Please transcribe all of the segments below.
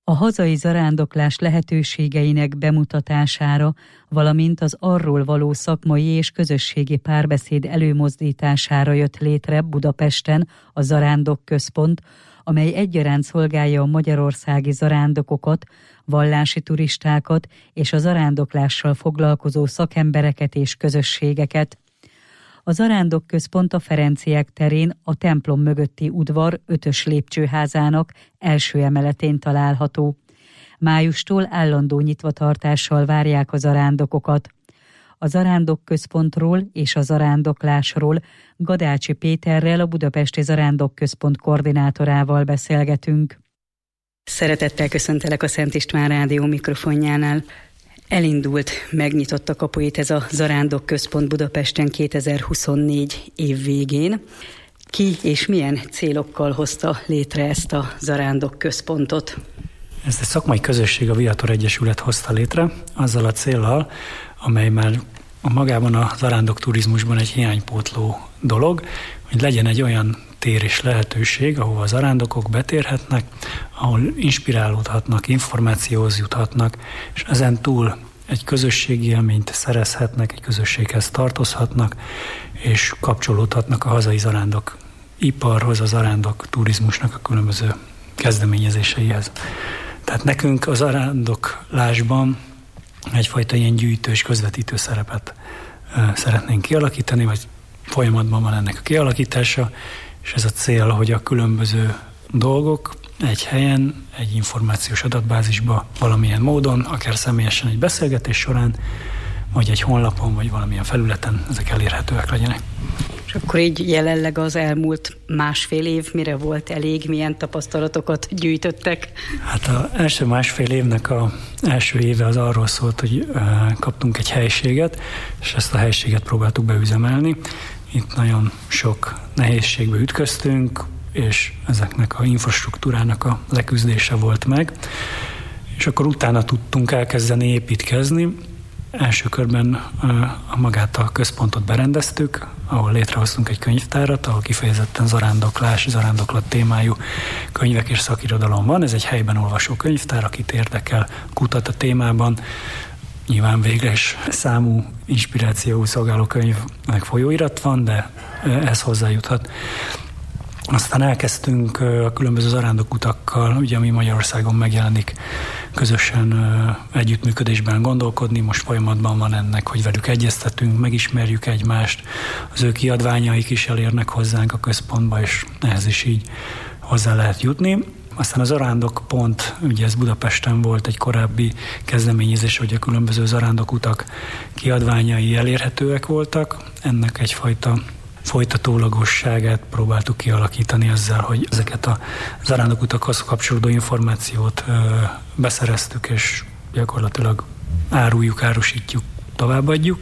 A hazai zarándoklás lehetőségeinek bemutatására, valamint az arról való szakmai és közösségi párbeszéd előmozdítására jött létre Budapesten a Zarándok Központ, amely egyaránt szolgálja a magyarországi zarándokokat, vallási turistákat és a zarándoklással foglalkozó szakembereket és közösségeket. A Zarándok Központ a Ferenciek terén a templom mögötti udvar 5-ös lépcsőházának első emeletén található. Májustól állandó nyitvatartással várják a zarándokokat. A Zarándok Központról és a zarándoklásról Gadácsi Péterrel, a Budapesti Zarándok Központ koordinátorával beszélgetünk. Szeretettel köszöntelek a Szent István Rádió mikrofonjánál. Elindult, megnyitotta kapuit ez a Zarándok Központ Budapesten 2024 év végén. Ki és milyen célokkal hozta létre ezt a Zarándok Központot? Ezt egy szakmai közösség, a Viator Egyesület hozta létre, azzal a céllal, amely már magában a zarándok turizmusban egy hiánypótló dolog, hogy legyen egy olyan tér és lehetőség, ahova a zarándokok betérhetnek, ahol inspirálódhatnak, információhoz juthatnak, és ezen túl egy közösségi élményt szerezhetnek, egy közösséghez tartozhatnak, és kapcsolódhatnak a hazai zarándok iparhoz, a zarándok turizmusnak a különböző kezdeményezéseihez. Tehát nekünk a zarándoklásban egyfajta ilyen gyűjtős, közvetítő szerepet szeretnénk kialakítani, vagy folyamatban van ennek a kialakítása, és ez a cél, hogy a különböző dolgok egy helyen, egy információs adatbázisba valamilyen módon, akár személyesen egy beszélgetés során, vagy egy honlapon, vagy valamilyen felületen ezek elérhetőek legyenek. És akkor így jelenleg az elmúlt másfél év mire volt elég, milyen tapasztalatokat gyűjtöttek? Hát az első másfél évnek az első éve az arról szólt, hogy kaptunk egy helységet, és ezt a helységet próbáltuk beüzemelni. Itt nagyon sok nehézségbe ütköztünk, és ezeknek a infrastruktúrának a leküzdése volt meg. És akkor utána tudtunk elkezdeni építkezni. Első körben magát a központot berendeztük, ahol létrehoztunk egy könyvtárat, ahol kifejezetten zarándoklás, zarándoklat témájú könyvek és szakirodalom van. Ez egy helyben olvasó könyvtár, akit érdekel, kutat a témában. Nyilván végleges számú inspirációú szolgáló könyv meg folyóirat van, de ez hozzájuthat. Aztán elkezdtünk a különböző zarándokutakkal, ugye ami Magyarországon megjelenik, közösen együttműködésben gondolkodni. Most folyamatban van ennek, hogy velük egyeztetünk, megismerjük egymást. Az ő kiadványaik is elérnek hozzánk a központba, és ehhez is így hozzá lehet jutni. Aztán a Zarándok Pont, ugye ez Budapesten volt egy korábbi kezdeményezés, hogy a különböző zarándokutak kiadványai elérhetőek voltak. Ennek egyfajta folytatólagosságát próbáltuk kialakítani ezzel, hogy ezeket a zarándokutakhoz kapcsolódó információt beszereztük, és gyakorlatilag árusítjuk, továbbadjuk.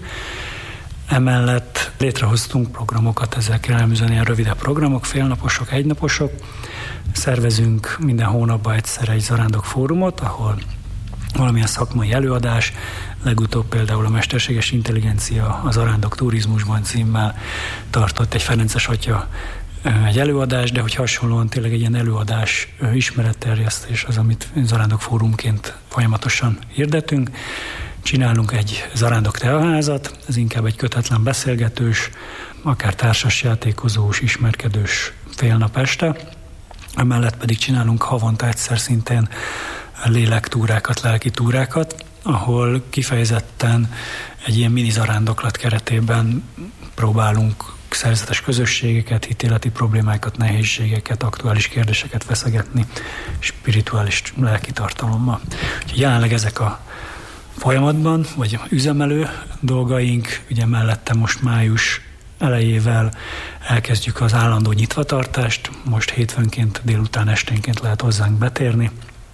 Emellett létrehoztunk programokat, ezek jellemzően ilyen rövidebb programok, félnaposok, egynaposok. Szervezünk minden hónapban egyszer egy zarándok fórumot, ahol valamilyen szakmai előadás, legutóbb például a Mesterséges Intelligencia a zarándok turizmusban címmel tartott egy ferences atya egy előadás, de hogy hasonlóan tényleg egy ilyen előadás, ismeretterjesztés az, amit zarándok fórumként folyamatosan hirdetünk. Csinálunk egy zarándok teaházat, ez inkább egy kötetlen beszélgetős, akár társasjátékozós, ismerkedős félnap este. Emellett pedig csinálunk havonta egyszer szintén lélektúrákat, lelki túrákat, ahol kifejezetten egy ilyen mini zarándoklat keretében próbálunk szerzetes közösségeket, hitéleti problémákat, nehézségeket, aktuális kérdéseket feszegetni spirituális lelki tartalommal. Úgyhogy jelenleg ezek a folyamatban, vagy üzemelő dolgaink, ugye mellette most május elejével elkezdjük az állandó nyitvatartást, most hétfőnként, délután esténként lehet hozzánk betérni,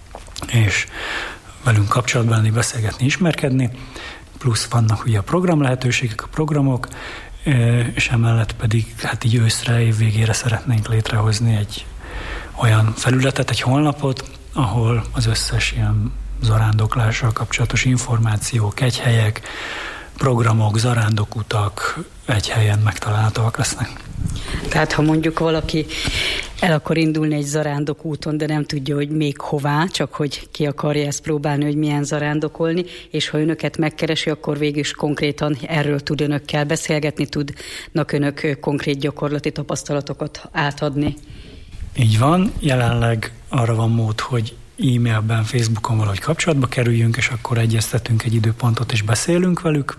és velünk kapcsolatban lenni, beszélgetni, ismerkedni, plusz vannak ugye a program lehetőségek, a programok, és emellett pedig hát így őszre, év végére szeretnénk létrehozni egy olyan felületet, egy honlapot, ahol az összes ilyen zarándoklással kapcsolatos információk, egyhelyek, programok, zarándokutak egy helyen megtalálhatóak lesznek. Tehát ha mondjuk valaki el akar indulni egy zarándok úton, de nem tudja, hogy még hová, csak hogy ki akarja ezt próbálni, hogy milyen zarándokolni, és ha önöket megkeresi, akkor végül is konkrétan erről tud önökkel beszélgetni, tudnak önök konkrét gyakorlati tapasztalatokat átadni. Így van, jelenleg arra van mód, hogy e-mailben, Facebookon valahogy kapcsolatba kerüljünk, és akkor egyeztetünk egy időpontot, és beszélünk velük,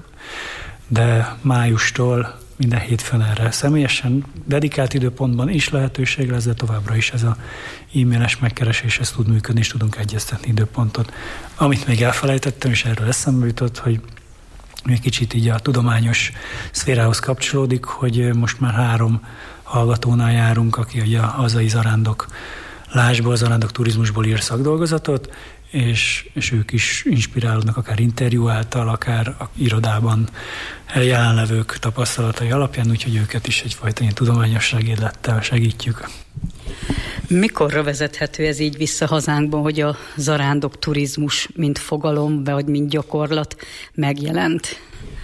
de májustól minden hétfőn erre személyesen dedikált időpontban is lehetőség lesz, de továbbra is ez a e-mailes megkeresés, ez tud működni, és tudunk egyeztetni időpontot. Amit még elfelejtettem, és erről eszembe jutott, hogy egy kicsit így a tudományos szférához kapcsolódik, hogy most már 3 hallgatónál járunk, aki ugye a hazai zarándoklásból, zarándok turizmusból ír szakdolgozatot, és ők is inspirálódnak akár interjú által, akár a irodában jelenlevők tapasztalatai alapján, úgyhogy őket is egyfajta ilyen tudományos segédlettel segítjük. Mikorra vezethető ez így vissza hazánkban, hogy a zarándok turizmus mint fogalom, vagy mint gyakorlat megjelent?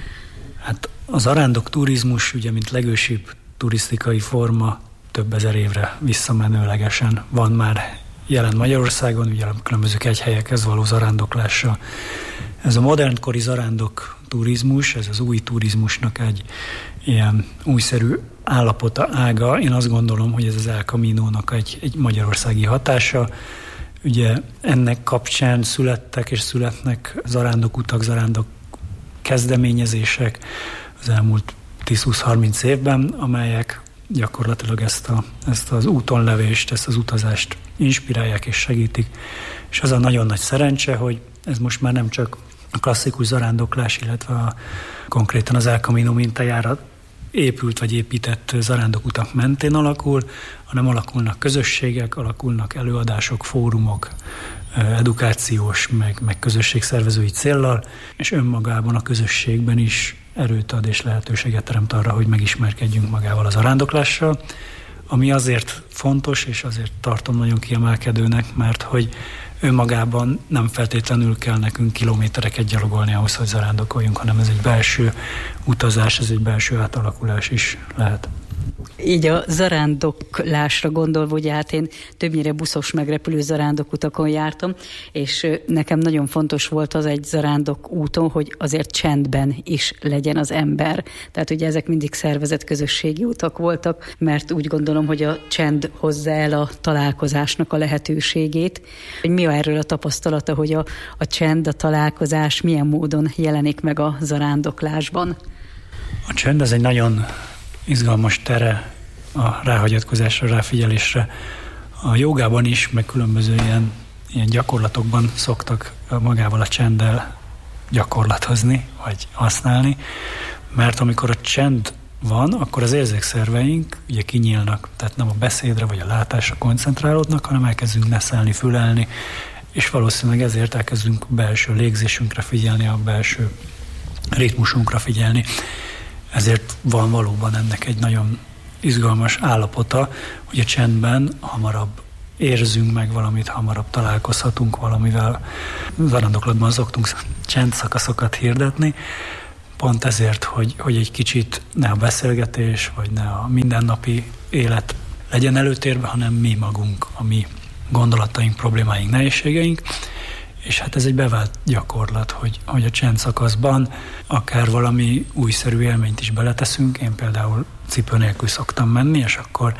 Hát a zarándok turizmus, ugye mint legősibb turisztikai forma több ezer évre visszamenőlegesen van már jelen Magyarországon, ugye a különböző kegyhelyekhez való zarándoklással. Ez a modernkori zarándok turizmus, ez az új turizmusnak egy ilyen újszerű állapota, ága. Én azt gondolom, hogy ez az El Camino-nak egy magyarországi hatása. Ugye ennek kapcsán születtek és születnek zarándokutak, zarándok kezdeményezések az elmúlt 10-20-30 évben, amelyek gyakorlatilag ezt az útonlevést, ezt az utazást inspirálják és segítik. És az a nagyon nagy szerencse, hogy ez most már nem csak a klasszikus zarándoklás, illetve konkrétan az El Camino mintájára épült vagy épített zarándokutak mentén alakul, hanem alakulnak közösségek, alakulnak előadások, fórumok, edukációs, meg közösségszervezői céllal, és önmagában a közösségben is erőt ad és lehetőséget teremt arra, hogy megismerkedjünk magával a zarándoklással, ami azért fontos, és azért tartom nagyon kiemelkedőnek, mert hogy önmagában nem feltétlenül kell nekünk kilométereket gyalogolni ahhoz, hogy zarándokoljunk, hanem ez egy belső utazás, ez egy belső átalakulás is lehet. Így a zarándoklásra gondolva, ugye hát én többnyire buszos megrepülő zarándokutakon jártam, és nekem nagyon fontos volt az egy zarándok úton, hogy azért csendben is legyen az ember. Tehát ugye ezek mindig szervezett közösségi utak voltak, mert úgy gondolom, hogy a csend hozza el a találkozásnak a lehetőségét. Hogy mi erről a tapasztalata, hogy a csend, a találkozás milyen módon jelenik meg a zarándoklásban? A csend ez egy nagyon izgalmas tere a ráhagyatkozásra, ráfigyelésre. A jogában is, meg különböző ilyen gyakorlatokban szoktak magával a csenddel gyakorlatozni, vagy használni, mert amikor a csend van, akkor az érzékszerveink ugye kinyílnak, tehát nem a beszédre vagy a látásra koncentrálódnak, hanem elkezdünk neszelni, fülelni, és valószínűleg ezért elkezdünk belső légzésünkre figyelni, a belső ritmusunkra figyelni. Ezért van valóban ennek egy nagyon izgalmas állapota, hogy a csendben hamarabb érzünk meg valamit, hamarabb találkozhatunk valamivel. Zarándoklatban szoktunk csendszakaszokat hirdetni, pont ezért, hogy egy kicsit ne a beszélgetés, vagy ne a mindennapi élet legyen előtérben, hanem mi magunk, a mi gondolataink, problémáink, nehézségeink. És hát ez egy bevált gyakorlat, hogy a csendszakaszban akár valami újszerű élményt is beleteszünk. Én például cipő nélkül szoktam menni, és akkor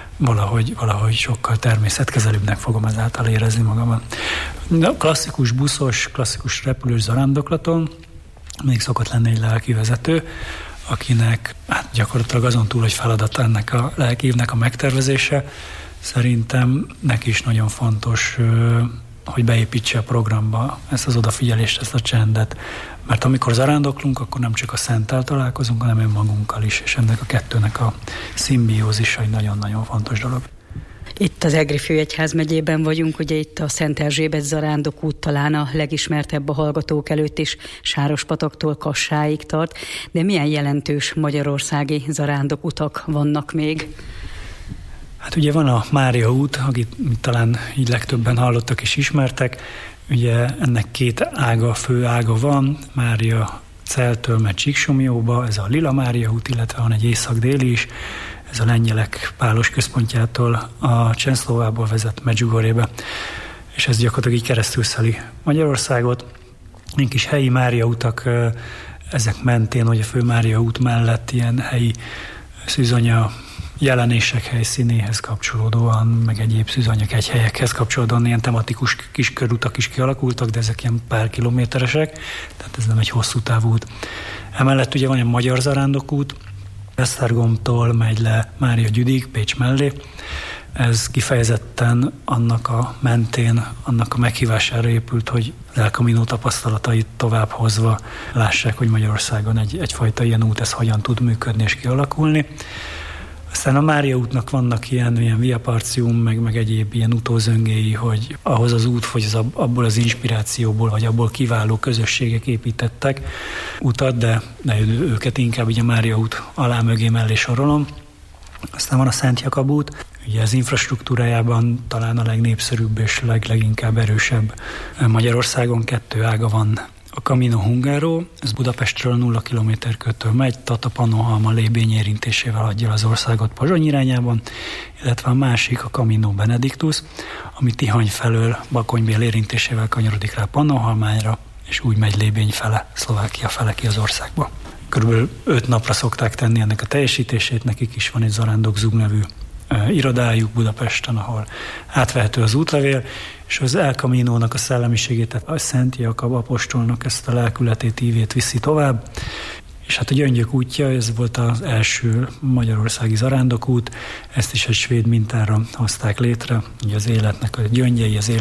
valahogy sokkal természetkezelőbbnek fogom ezáltal érezni magamat. De a klasszikus buszos, klasszikus repülős zarándoklaton még szokott lenni egy lelkivezető, akinek hát gyakorlatilag azon túl, hogy feladata ennek a lelkívnek a megtervezése, szerintem neki is nagyon fontos, hogy beépítse a programba ezt az odafigyelést, ezt a csendet. Mert amikor zarándoklunk, akkor nem csak a Szenttel találkozunk, hanem önmagunkkal is, és ennek a kettőnek a szimbiózisa egy nagyon-nagyon fontos dolog. Itt az Egri Főegyházmegyében vagyunk, ugye itt a Szent Erzsébet zarándokút talán a legismertebb a hallgatók előtt is, Sárospataktól Kassáig tart, de milyen jelentős magyarországi zarándokutak vannak még? Hát ugye van a Mária út, akit talán így legtöbben hallottak és ismertek. Ugye ennek 2 ága, fő ága van, Mária Celtől megy Csíksomlyóba, ez a Lila Mária út, illetve van egy észak-déli is, ez a lengyelek pálos központjától a Csenszlovából vezet Medjugorjébe, és ez gyakorlatilag így keresztülszeli Magyarországot. Ilyen kis helyi Mária utak, ezek mentén, hogy a Fő Mária út mellett ilyen helyi szűzanya jelenések helyszínéhez kapcsolódóan, meg egyéb szűzanya kegyhelyekhez kapcsolódóan ilyen tematikus kis körutak is kialakultak, de ezek ilyen pár kilométeresek, tehát ez nem egy hosszú távú út. Emellett ugye van egy magyar zarándokút, Esztergomtól megy le Mária Gyüdig, Pécs mellé. Ez kifejezetten annak a mentén, annak a meghívására épült, hogy az El Camino tapasztalatait továbbhozva lássák, hogy Magyarországon egyfajta ilyen út, ez hogyan tud működni és kialakulni. Aztán a Mária útnak vannak ilyen Via Partium, meg egyéb ilyen utózöngéi, hogy ahhoz az út, hogy abból az inspirációból, vagy abból kiváló közösségek építettek utat, de őket inkább így a Mária út alá mögé mellé sorolom. Aztán van a Szent Jakab út, ugye az infrastruktúrájában talán a legnépszerűbb és leginkább erősebb Magyarországon. 2 ága van. A Camino Hungaro, ez Budapestről 0 km-től megy, Tata-Pannonhalma lébény érintésével adja az országot Pozsony irányában, illetve a másik a Camino Benedictus, ami Tihany felől Bakonybél érintésével kanyarodik rá Pannonhalmára, és úgy megy lébény fele, Szlovákia fele ki az országba. Körülbelül 5 napra szokták tenni ennek a teljesítését, nekik is van egy Zarándok Zug nevű irodájuk Budapesten, ahol átvehető az útlevél, és az El Camino-nak a szellemiségét, tehát a Szent Jakab apostolnak ezt a lelkületét, ívét viszi tovább. És hát a Gyöngyök útja, ez volt az első magyarországi zarándokút, ezt is egy svéd mintára hozták létre, ugye az életnek a gyöngyei, az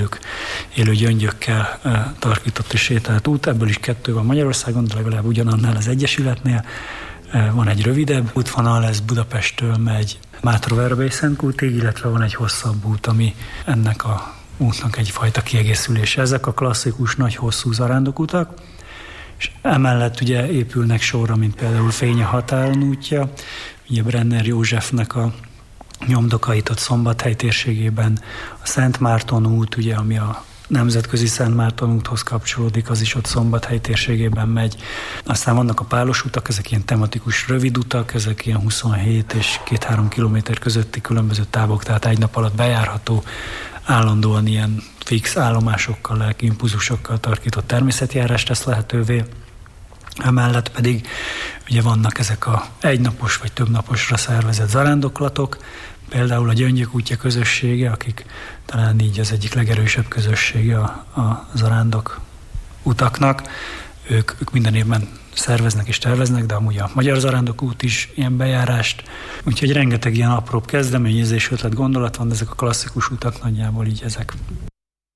élő gyöngyökkel tarkított és sétált út, ebből is 2 van Magyarországon, de legalább ugyanannál az Egyesületnél. Van egy rövidebb útvonal, ez Budapesttől megy Mátra-Verabély-Szentkútig, illetve van egy hosszabb út, ami ennek a útnak egyfajta kiegészülése. Ezek a klasszikus nagy hosszú zarándokutak, és emellett ugye épülnek sorra, mint például Fény a határon útja, ugye Brenner Józsefnek a nyomdokait ott Szombathely térségében, a Szent Márton út, ugye, ami a nemzetközi Szent Márton úthoz kapcsolódik, az is ott Szombathely térségében megy. Aztán vannak a pálos utak, ezek ilyen tematikus rövid utak, ezek ilyen 27 és 2-3 kilométer közötti különböző távok, tehát egy nap alatt bejárható, állandóan ilyen fix állomásokkal, lelki impulzusokkal tarkított természetjárást tesz lehetővé. Emellett pedig ugye vannak ezek a egynapos vagy többnaposra szervezett zarándoklatok, például a Gyöngyök útja közössége, akik talán így az egyik legerősebb közössége a zarándok utaknak. Ők minden évben szerveznek és terveznek, de amúgy a Magyar Zarándok út is ilyen bejárást. Úgyhogy rengeteg ilyen apróbb kezdeményezés, ötlet, gondolat van, de ezek a klasszikus utak nagyjából így ezek.